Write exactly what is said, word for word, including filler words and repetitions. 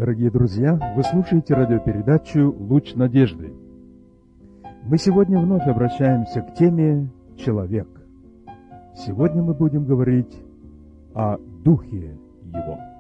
Дорогие друзья, вы слушаете радиопередачу «Луч надежды». Мы сегодня вновь обращаемся к теме «Человек». Сегодня мы будем говорить о Духе Его.